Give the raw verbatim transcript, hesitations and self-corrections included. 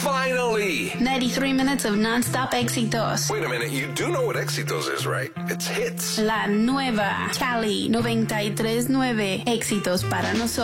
Finally! ninety-three minutes of non-stop éxitos. Wait a minute, you do know what Éxitos is, right? It's hits. La nueva Cali noventa y tres nueve éxitos para nosotros.